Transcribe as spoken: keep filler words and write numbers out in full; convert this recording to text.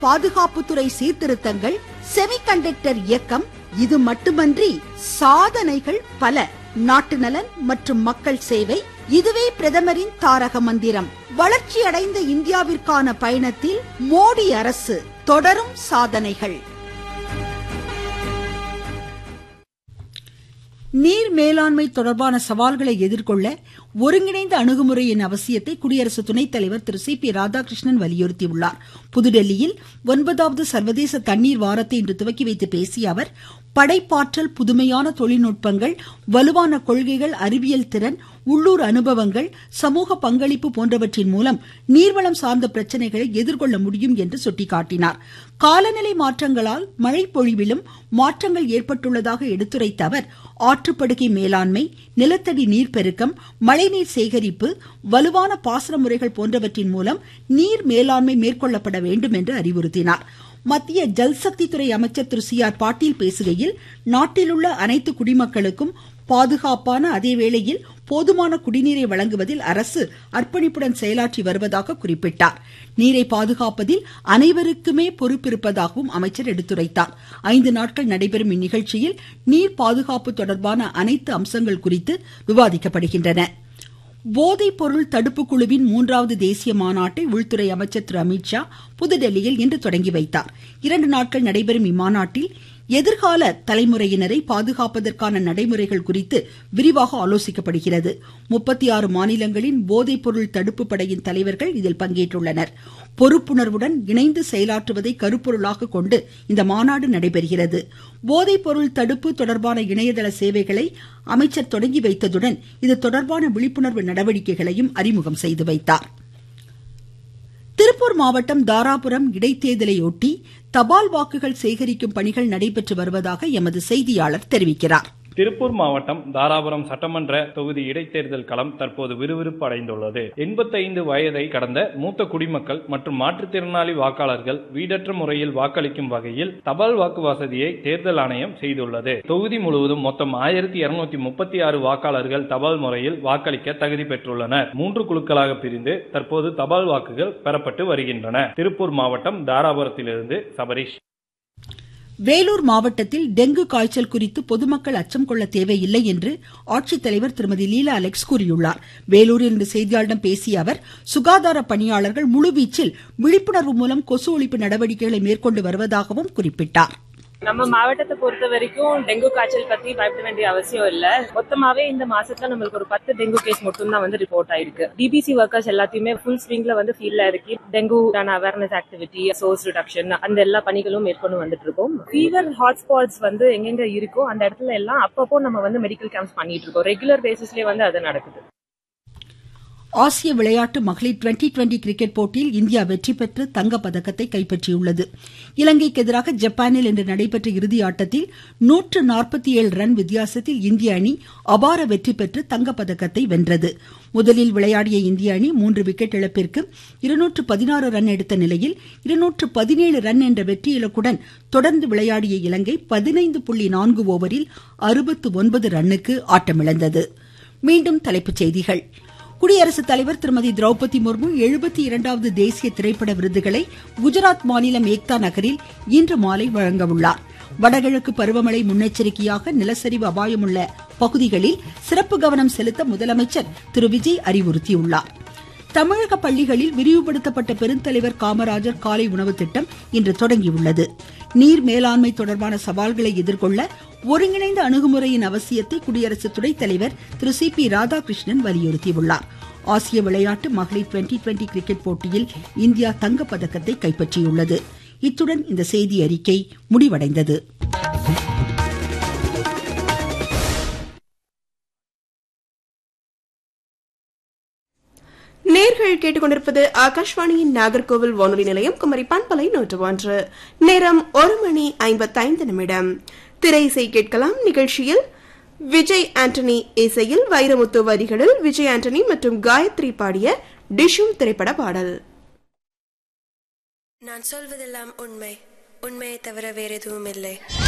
பாதுகாப்புத்துறை சீர்திருத்தங்கள், செமிகண்டக்டர் இயக்கம், இது மட்டுமன்றி சாதனைகள் பல. நாட்டு நலன் மற்றும் மக்கள் சேவை, இதுவே பிரதமரின் தாரக மந்திரம். வளர்ச்சி அடைந்த இந்தியாவிற்கான பயணத்தில் மோடி அரசு தொடரும் சாதனைகள். நீர் மேலாண்மை தொடர்பான சவால்களை எதிர்கொள்ள ஒருங்கிணைந்த அணுகுமுறையின் அவசியத்தை குடியரசு துணைத் தலைவர் திரு சி பி ராதாகிருஷ்ணன் வலியுறுத்தியுள்ளார். புதுடெல்லியில் ஒன்பதாவது சர்வதேச தண்ணீர் வாரத்தை இன்று துவக்கி வைத்து பேசிய அவர், படைப்பாற்றல், புதுமையான தொழில்நுட்பங்கள், வலுவான கொள்கைகள், அறிவியல் திறன், உள்ளூர் அனுபவங்கள், சமூக பங்களிப்பு போன்றவற்றின் மூலம் நீர்வளம் சார்ந்த பிரச்சனைகளை எதிர்கொள்ள முடியும் என்று சுட்டிக்காட்டினார். காலநிலை மாற்றங்களால் மழை பொழிவிலும் மாற்றங்கள் ஏற்பட்டுள்ளதாக எடுத்துரைத்த அவர், ஆற்றுப்படுகை மேலாண்மை, நிலத்தடி நீர்பெருக்கம், மழைநீர் சேகரிப்பு, வலுவான பாசன முறைகள் போன்றவற்றின் மூலம் நீர் மேலாண்மை மேற்கொள்ளப்பட வேண்டும் என்று அறிவுறுத்தினார். மத்திய ஜல்சக்தி துறை அமைச்சர் திரு சி ஆர் பாட்டீல் பேசுகையில், நாட்டில் உள்ள அனைத்து குடிமக்களுக்கும் பாதுகாப்பான, அதேவேளையில் போதுமான குடிநீரை வழங்குவதில் அரசு அர்ப்பணிப்புடன் செயலாற்றி வருவதாக குறிப்பிட்டார். நீரை பாதுகாப்பதில் அனைவருக்குமே பொறுப்பிருப்பதாகவும் அமைச்சர் எடுத்துரைத்தார். ஐந்து நாட்கள் நடைபெறும் இந்நிகழ்ச்சியில் நீர் பாதுகாப்பு தொடர்பான அனைத்து அம்சங்கள் குறித்து விவாதிக்கப்படுகின்றன. போதைப் பொருள் தடுப்பு குழுவின் மூன்றாவது தேசிய மாநாட்டை உள்துறை அமைச்சர் திரு அமித்ஷா புதுடெல்லியில் இன்று தொடங்கி வைத்தார். இரண்டு நாட்கள் நடைபெறும் இம்மாநாட்டில் எதிர்கால தலைமுறையினரை பாதுகாப்பதற்கான நடைமுறைகள் குறித்து விரிவாக ஆலோசிக்கப்படுகிறது. முப்பத்தி ஆறு மாநிலங்களின் போதைப் பொருள் தடுப்பு படையின் தலைவர்கள் இதில் பங்கேற்றுள்ளனர். பொறுப்புணர்வுடன் இணைந்து செயலாற்றுவதை கருப்பொருளாக கொண்டு இந்த மாநாடு நடைபெறுகிறது. போதைப் பொருள் தடுப்பு தொடர்பான இணையதள சேவைகளை அமைச்சர் தொடங்கி வைத்ததுடன் இது தொடர்பான விழிப்புணர்வு நடவடிக்கைகளையும் அறிமுகம் செய்து வைத்தார். திருப்பூர் மாவட்டம் தாராபுரம் இடைத்தேர்தலையொட்டி தபால் வாக்குகள் சேகரிக்கும் பணிகள் நடைபெற்று வருவதாக எமது செய்தியாளர் தெரிவிக்கிறார். திருப்பூர் மாவட்டம் தாராபுரம் சட்டமன்ற தொகுதி இடைத்தேர்தல் களம் தற்போது விறுவிறுப்பு அடைந்துள்ளது. எண்பத்தைந்து வயதை கடந்த மூத்த குடிமக்கள் மற்றும் மாற்றுத்திறனாளி வாக்காளர்கள் வீடற்ற முறையில் வாக்களிக்கும் வகையில் தபால் வாக்கு வசதியை தேர்தல் ஆணையம் செய்துள்ளது. தொகுதி முழுவதும் மொத்தம் ஆயிரத்தி இருநூத்தி முப்பத்தி ஆறு வாக்காளர்கள் தபால் முறையில் வாக்களிக்க தகுதி பெற்றுள்ளனர். மூன்று குழுக்களாக பிரிந்து தற்போது தபால் வாக்குகள் பெறப்பட்டு வருகின்றன. திருப்பூர் மாவட்டம் தாராபுரத்திலிருந்து சபரீஷ். வேலூர் மாவட்டத்தில் டெங்கு காய்ச்சல் குறித்து பொதுமக்கள் அச்சம் கொள்ள தேவையில்லை என்று ஆட்சித்தலைவர் திருமதி லீலா அலெக்ஸ் கூறியுள்ளார். வேலூரில் இன்று செய்தியாளர்களிடம் பேசிய அவர், சுகாதார பணியாளர்கள் முழுவீச்சில் விழிப்புணர்வு மூலம் கொசு ஒழிப்பு நடவடிக்கைகளை மேற்கொண்டு வருவதாகவும் குறிப்பிட்டார். நம்ம மாவட்டத்தை பொறுத்த வரைக்கும் டெங்கு காய்ச்சல் பத்தி பயப்பட வேண்டிய அவசியம் இல்ல. மொத்தமாவே இந்த மாசத்துல நம்மளுக்கு ஒரு பத்து டெங்கு கேஸ் மட்டும் தான் வந்து ரிப்போர்ட் ஆயிருக்கு. டிபிசி ஒர்க்கர்ஸ் எல்லாத்தையுமே ஃபுல் ஸ்விங்ல வந்து ஃபீல்ட்ல இருக்கு. டெங்குக்கான அவேர்னஸ் ஆக்டிவிட்டி, சோர்ஸ் ரிடக்ஷன், அந்த எல்லா பணிகளும் மேற்கொண்டு வந்துட்டு இருக்கோம். ஃபீவர் ஹாட்ஸ்பாட்ஸ் வந்து எங்கெங்க இருக்கோ அந்த இடத்துல எல்லாம் அப்பப்போ நம்ம வந்து மெடிக்கல் கேம்ப்ஸ் பண்ணிட்டு இருக்கோம். ரெகுலர் பேசிஸ்லயே வந்து அது நடக்குது. ஆசிய விளையாட்டு மகளிர் டுவெண்டி டுவெண்டி கிரிக்கெட் போட்டியில் இந்தியா வெற்றி பெற்று தங்கப்பதக்கத்தை கைப்பற்றியுள்ளது. இலங்கைக்கு எதிராக ஜப்பானில் இன்று நடைபெற்ற இறுதி ஆட்டத்தில் நூற்று நாற்பத்தி ஏழு ரன் வித்தியாசத்தில் இந்திய அணி அபார வெற்றி பெற்று தங்கப்பதக்கத்தை வென்றது. முதலில் விளையாடிய இந்திய அணி மூன்று விக்கெட் இழப்பிற்கு இருநூற்று பதினாறு ரன் எடுத்த நிலையில் இருநூற்று பதினேழு ரன் என்ற வெற்றி இலக்குடன் தொடர்ந்து விளையாடிய இலங்கை பதினைந்து புள்ளி நான்கு ஓவரில் அறுபத்து ஒன்பது ரன்னுக்கு ஆட்டமிழந்தது. மீண்டும் தலைப்புச் செய்திகள். குடியரசுத் தலைவர் திருமதி திரௌபதி முர்மு எழுபத்தி இரண்டாவது தேசிய திரைப்பட விருதுகளை குஜராத் மாநிலம் ஏக்தா நகரில் இன்று மாலை வழங்க உள்ளார். வடகிழக்கு பருவமழை முன்னெச்சரிக்கையாக நிலச்சரிவு அபாயமுள்ள பகுதிகளில் சிறப்பு கவனம் செலுத்த முதலமைச்சர் திரு விஜய் அறிவுறுத்தியுள்ளார். தமிழக பள்ளிகளில் விரிவுபடுத்தப்பட்ட பெருந்தலைவர் காமராஜர் காலை உணவு திட்டம் இன்று தொடங்கியுள்ளது. நீர் மேலாண்மை தொடர்பான சவால்களை எதிர்கொள்ள ஒருங்கிணைந்த அணுகுமுறையின் அவசியத்தை குடியரசு துணைத் தலைவர் திரு சி பி ராதாகிருஷ்ணன் வலியுறுத்தியுள்ளார். ஆசிய விளையாட்டு மகளிர் டுவெண்டி டுவெண்டி கிரிக்கெட் போட்டியில் இந்தியா தங்கப்பதக்கத்தை கைப்பற்றியுள்ளது. இத்துடன் இந்த செய்தி அறிக்கை முடிவடைந்தது. நேர்கள் கேட்டுக்கொண்டிருப்பது ஆகாஷ்வாணியின் நாகர்கோவில் வானொலி நிலையம் குமரி பண்பலை நூற்று ஒன்று. நேரம் ஒரு மணி ஐம்பத்தைந்து நிமிடம். திரை இசை கேட்கலாம். நிகழ்ச்சியில் விஜய் ஆண்டனி இசையில் வைரமுத்து வரிகளில் விஜய் ஆண்டனி மற்றும் காயத்ரி பாடிய டிஷும் திரைப்பட பாடல். நான் சொல்வதெல்லாம் உண்மை, உண்மையை தவிர வேற எதுவும் இல்லை.